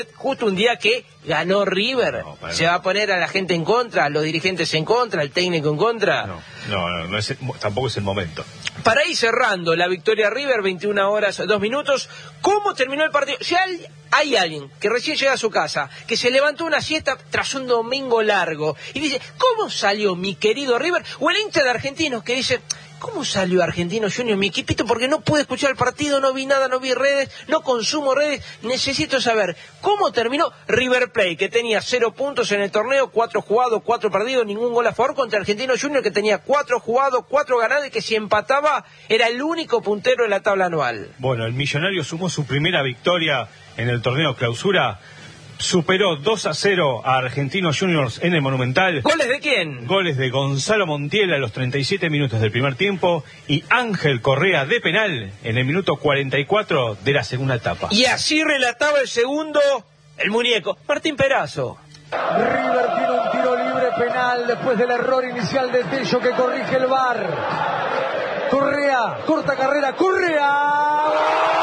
Justo un día que ganó River, ¿se va a poner a la gente en contra, a los dirigentes en contra, al técnico en contra? No es, tampoco es el momento. Para ir cerrando, la victoria River, 21 horas, 2 minutos. ¿Cómo terminó el partido? Si hay alguien que recién llega a su casa, que se levantó una siesta tras un domingo largo, y dice, ¿cómo salió mi querido River? O el hincha de Argentinos que dice, ¿cómo salió Argentino Junior, mi equipito? Porque no pude escuchar el partido, no vi nada, no vi redes, no consumo redes. Necesito saber cómo terminó River Plate, que tenía 0 puntos en el torneo, 4 jugados, 4 perdidos, ningún gol a favor, contra Argentino Junior, que tenía 4 jugados, 4 ganados, y que si empataba era el único puntero de la tabla anual. Bueno, el Millonario sumó su primera victoria en el torneo Clausura. Superó 2-0 a Argentinos Juniors en el Monumental. ¿Goles de quién? Goles de Gonzalo Montiel a los 37 minutos del primer tiempo y Ángel Correa de penal en el minuto 44 de la segunda etapa. Y así relataba el segundo, el muñeco, Martín Perazo. River tiene un tiro libre penal después del error inicial de Tello que corrige el VAR. Correa, corta carrera, Correa.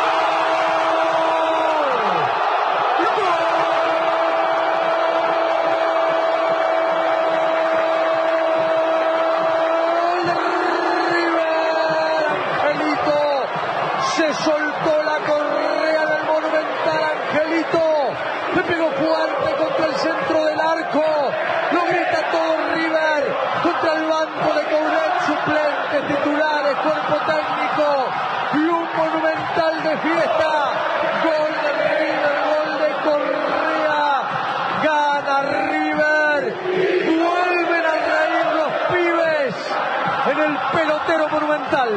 Se soltó la correa del Monumental, Angelito. Le pegó fuerte contra el centro del arco. Lo grita todo River. Contra el banco de Coudet, suplentes, titulares, cuerpo técnico. Y un Monumental de fiesta. Gol de River, gol de Correa. Gana River. Vuelven a reír los pibes en el pelotero Monumental.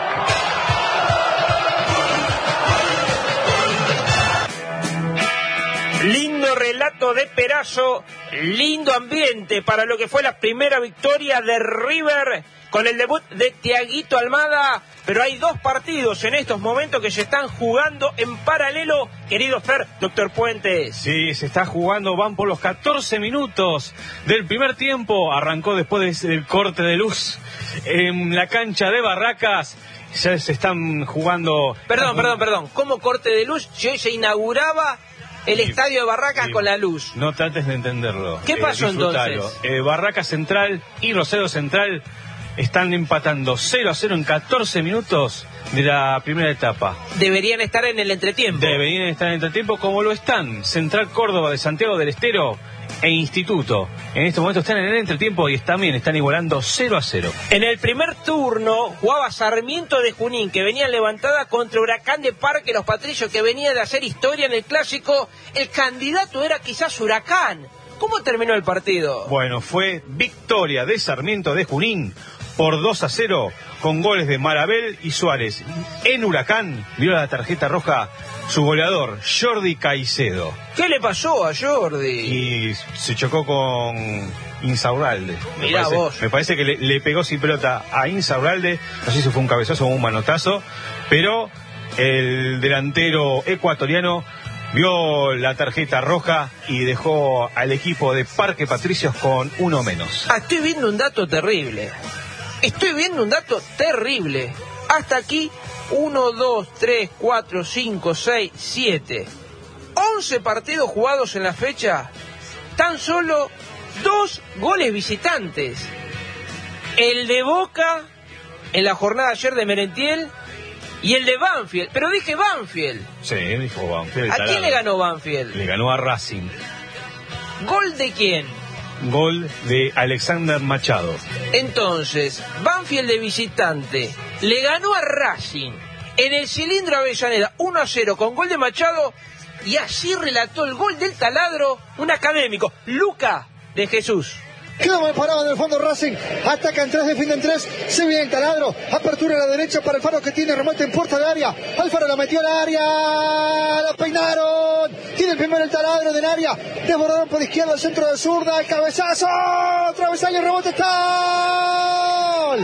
Lindo relato de Perazo, lindo ambiente para lo que fue la primera victoria de River con el debut de Tiaguito Almada, pero hay 2 partidos en estos momentos que se están jugando en paralelo, querido Fer, doctor Puentes. Sí, se está jugando, van por los 14 minutos del primer tiempo, arrancó después del corte de luz en la cancha de Barracas. Ya se están jugando... Perdón, ¿cómo corte de luz? Si hoy se inauguraba el estadio de Barracas con la luz. No trates de entenderlo. ¿Qué pasó entonces? Barracas Central y Rosario Central están empatando 0-0 en 14 minutos de la primera etapa. Deberían estar en el entretiempo. Deberían estar en el entretiempo como lo están Central Córdoba de Santiago del Estero e Instituto. En este momento están en el entretiempo y también están igualando 0-0. En el primer turno jugaba Sarmiento de Junín, que venía levantada contra Huracán de Parque Los Patricios, que venía de hacer historia en el clásico. El candidato era quizás Huracán. ¿Cómo terminó el partido? Bueno, fue victoria de Sarmiento de Junín por 2-0 con goles de Marabel y Suárez. En Huracán vio la tarjeta roja su goleador, Jordi Caicedo. ¿Qué le pasó a Jordi? Y se chocó con Insaurralde. Mirá vos. Me parece que le pegó sin pelota a Insaurralde. No sé si fue un cabezazo o un manotazo, pero el delantero ecuatoriano vio la tarjeta roja y dejó al equipo de Parque Patricios con 1 menos. Estoy viendo un dato terrible. Hasta aquí, 1, 2, 3, 4, 5, 6, 7. 11 partidos jugados en la fecha. Tan solo 2 goles visitantes. El de Boca, en la jornada ayer de Merentiel, y el de Banfield. Pero dije Banfield. Sí, dijo Banfield. ¿A quién le ganó Banfield? Le ganó a Racing. ¿Gol de quién? Gol de Alexander Machado. Entonces, Banfield de visitante le ganó a Racing en el Cilindro Avellaneda 1-0 con gol de Machado, y así relató el gol del taladro un académico, Luca de Jesús. Queda mal parado en el fondo Racing, atacan 3, defienden 3, se viene el taladro, apertura a la derecha para Alfaro que tiene remate en puerta de área, Alfaro la metió al área, la peinaron, tiene el primero el taladro del área, desbordaron por izquierda, el centro de zurda, el cabezazo, travesaño, rebote, está ¡gol!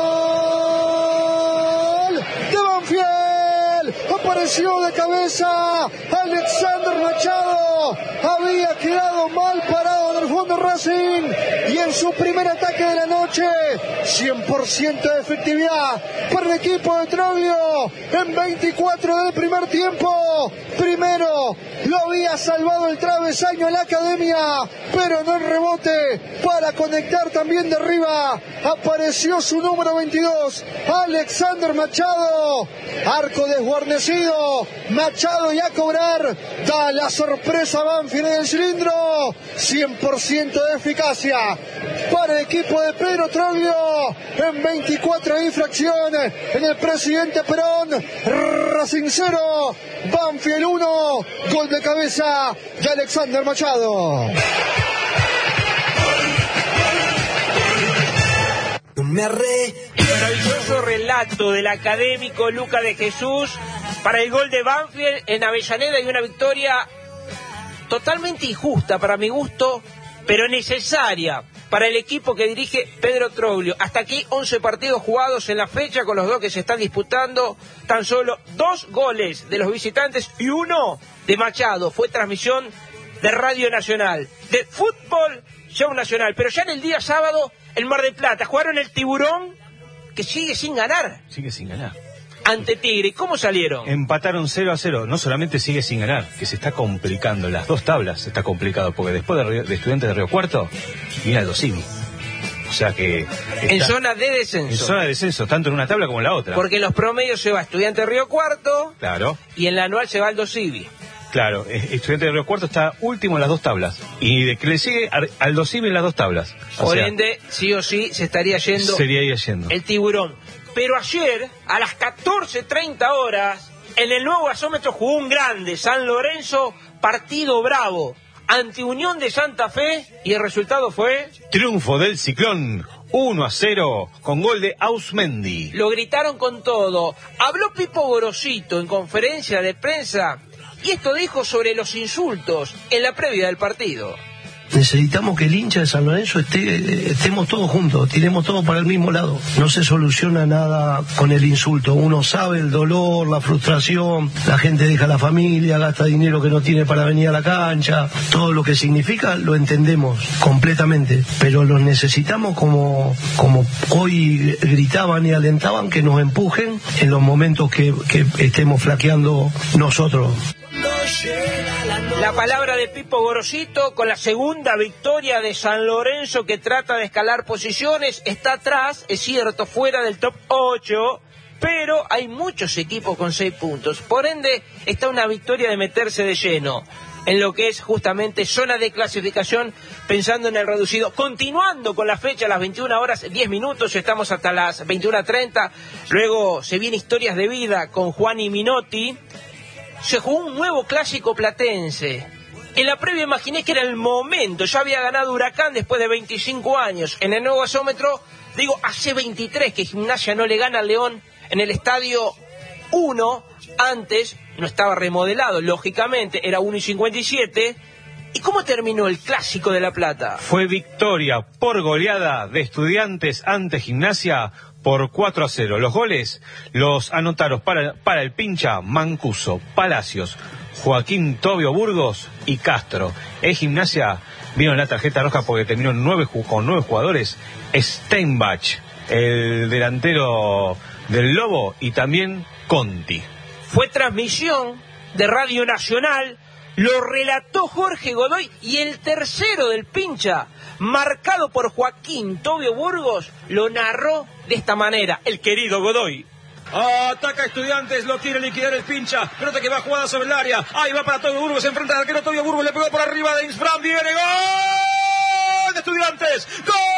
De cabeza Alexander Machado había quedado mal parado en el fondo Racing y en su primer ataque de la noche 100% de efectividad para el equipo de Troglio en 24 del primer tiempo. Primero lo había salvado el travesaño a la Academia, pero no el rebote para conectar también de arriba. Apareció su número 22, Alexander Machado. Arco desguarnecido, Machado y a cobrar. Da la sorpresa Banfield en el cilindro. 100% de eficacia para el equipo de Pedro Troglio en 24 de infracción en el Presidente Perón. Racing 0, Banfield 1, gol de cabeza de Alexander Machado. Maravilloso relato del académico Luca de Jesús para el gol de Banfield en Avellaneda, y una victoria totalmente injusta para mi gusto, pero necesaria para el equipo que dirige Pedro Troglio. Hasta aquí 11 partidos jugados en la fecha, con los 2 que se están disputando, tan solo 2 goles de los visitantes y 1 de Machado. Fue transmisión de Radio Nacional, de Fútbol Show Nacional. Pero ya en el día sábado, en Mar del Plata, jugaron el Tiburón, que sigue sin ganar. Sigue sin ganar. Ante Tigre. ¿Cómo salieron? Empataron 0-0. No solamente sigue sin ganar, que se está complicando. Las 2 tablas se está complicado, porque después de Estudiantes de Río Cuarto viene Aldo Civi. O sea que en zona de descenso. En zona de descenso, tanto en una tabla como en la otra. Porque en los promedios se va Estudiantes de Río Cuarto. Claro. Y en la anual se va Aldo Civi. Claro, Estudiantes de Río Cuarto está último en las 2 tablas. Y de que le sigue Aldo Civi en las 2 tablas. Por ende, sí o sí, se estaría yendo. Sería yendo el Tiburón. Pero ayer, a las 14:30 horas, en el nuevo gasómetro jugó un grande, San Lorenzo, partido bravo, ante Unión de Santa Fe, y el resultado fue... triunfo del Ciclón, 1-0, con gol de Ausmendi. Lo gritaron con todo. Habló Pipo Gorosito en conferencia de prensa, y esto dijo sobre los insultos en la previa del partido. Necesitamos que el hincha de San Lorenzo estemos todos juntos, tiremos todos para el mismo lado. No se soluciona nada con el insulto. Uno sabe el dolor, la frustración, la gente deja la familia, gasta dinero que no tiene para venir a la cancha. Todo lo que significa lo entendemos completamente, pero los necesitamos como hoy gritaban y alentaban, que nos empujen en los momentos que estemos flaqueando nosotros. La palabra de Pipo Gorosito con la segunda victoria de San Lorenzo, que trata de escalar posiciones. Está atrás, es cierto, fuera del top 8, pero hay muchos equipos con 6 puntos. Por ende, está una victoria de meterse de lleno en lo que es justamente zona de clasificación, pensando en el reducido. Continuando con la fecha, a las 21 horas 10 minutos, estamos hasta las 21:30. Luego se viene Historias de Vida con Juan y Minotti. Se jugó un nuevo clásico platense. En la previa imaginé que era el momento. Ya había ganado Huracán después de 25 años. En el nuevo gasómetro, digo, hace 23 que Gimnasia no le gana al León en el Estadio 1. Antes no estaba remodelado, lógicamente, era 1:57. ¿Y cómo terminó el clásico de La Plata? Fue victoria por goleada de Estudiantes ante Gimnasia por 4-0. Los goles los anotaron para el pincha Mancuso, Palacios, Joaquín Tobio Burgos y Castro. En Gimnasia vino la tarjeta roja porque terminó con 9 jugadores. Steinbach, el delantero del Lobo, y también Conti. Fue transmisión de Radio Nacional, lo relató Jorge Godoy, y el tercero del pincha, marcado por Joaquín Tobio Burgos, lo narró de esta manera, el querido Godoy. Ataca Estudiantes, lo quiere liquidar el pincha. Pelota que va jugada sobre el área. Ahí va para Tobio Burgos, enfrenta al arquero Tobio Burgos, le pegó por arriba de Insfran. Viene gol de Estudiantes. ¡Gol!